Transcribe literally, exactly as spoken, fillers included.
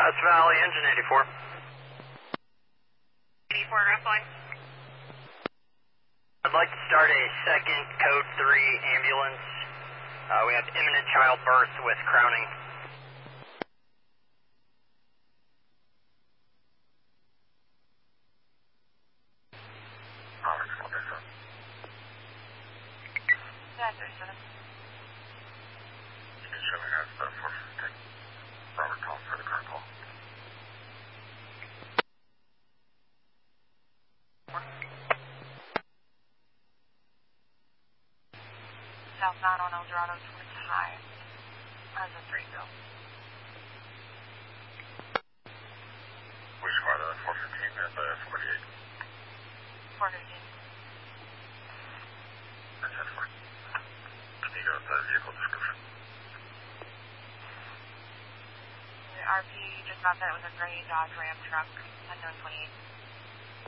Grass Valley, engine eighty-four. eighty-four, Grass Valley. I'd like to start a second code three ambulance. Uh, we have imminent childbirth with crowning. Yeah, thirty-seven. You can show me as the four fifteen. Robert calls for the current call. Southbound on El Dorado towards High. As a three bill. Which part of the four fifteen and the forty-eight? four fifteen. That's it for. Can you go with the vehicle description? The R P just got that it was a gray Dodge Ram truck, unknown twenty-eight.